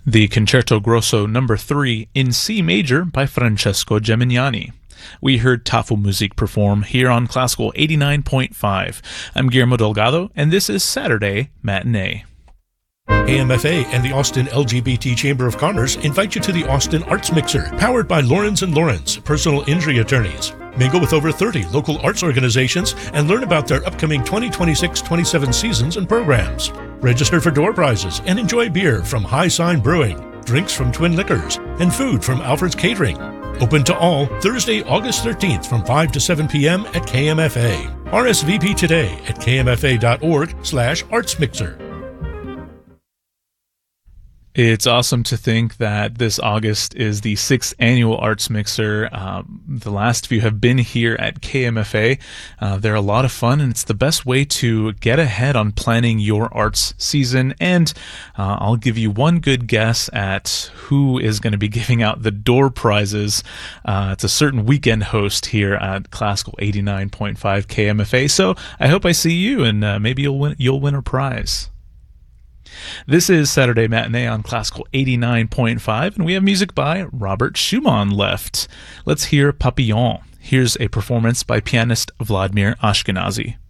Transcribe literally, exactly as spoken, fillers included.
the Concerto Grosso number three in C major by Francesco Gemignani. We heard Tafu Music perform here on Classical eighty-nine point five. I'm Guillermo Delgado, and this is Saturday Matinee. A M F A and the Austin L G B T Chamber of Commerce invite you to the Austin Arts Mixer, powered by Lawrence and Lawrence, personal injury attorneys. Mingle with over thirty local arts organizations and learn about their upcoming twenty twenty-six twenty-seven seasons and programs. Register for door prizes and enjoy beer from High Sign Brewing, drinks from Twin Liquors, and food from Alfred's Catering. Open to all Thursday, August thirteenth from five to seven p.m. at K M F A. R S V P today at kmfa.org slash artsmixer. It's awesome to think that this August is the sixth annual Arts Mixer. Um, the last few have been here at K M F A. Uh, they're a lot of fun, and it's the best way to get ahead on planning your arts season. And uh, I'll give you one good guess at who is going to be giving out the door prizes. Uh, it's a certain weekend host here at Classical eighty-nine point five K M F A. So I hope I see you, and uh, maybe you'll win, you'll win a prize. This is Saturday Matinee on Classical eighty-nine point five, and we have music by Robert Schumann left. Let's hear Papillon. Here's a performance by pianist Vladimir Ashkenazy.